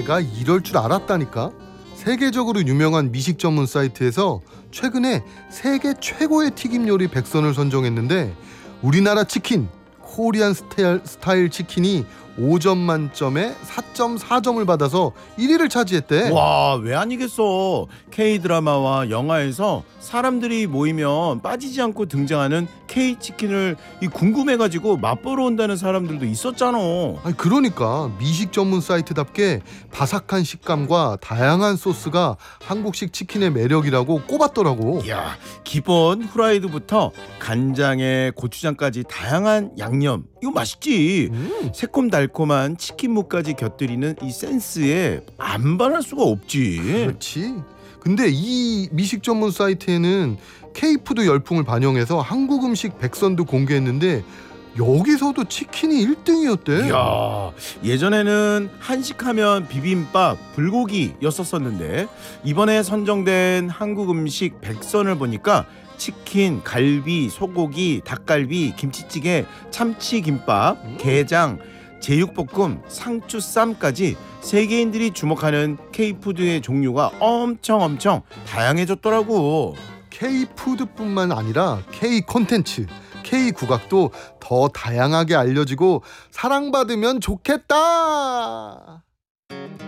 내가 이럴 줄 알았다니까. 세계적으로 유명한 미식 전문 사이트에서 최근에 세계 최고의 튀김 요리 100선을 선정했는데 우리나라 치킨, 코리안 스타일 치킨이 5점 만점에 4.4점을 받아서 1위를 차지했대. 와, 왜 아니겠어. K드라마와 영화에서 사람들이 모이면 빠지지 않고 등장하는 K치킨을 궁금해가지고 맛보러 온다는 사람들도 있었잖아. 아니 그러니까 미식 전문 사이트답게 바삭한 식감과 다양한 소스가 한국식 치킨의 매력이라고 꼽았더라고. 이야, 기본 후라이드부터 간장에 고추장까지 다양한 양념, 이거 맛있지. 새콤달콤한 치킨무까지 곁들이는 이 센스에 안 반할 수가 없지. 그렇지. 근데 이 미식 전문 사이트에는 K푸드 열풍을 반영해서 한국 음식 100선도 공개했는데 여기서도 치킨이 1등이었대. 이야, 예전에는 한식하면 비빔밥, 불고기였었는데 이번에 선정된 한국 음식 100선을 보니까 치킨, 갈비, 소고기, 닭갈비, 김치찌개, 참치김밥, 게장, 제육볶음, 상추쌈까지 세계인들이 주목하는 K푸드의 종류가 엄청 다양해졌더라고. K푸드뿐만 아니라 K콘텐츠, K국악도 더 다양하게 알려지고 사랑받으면 좋겠다.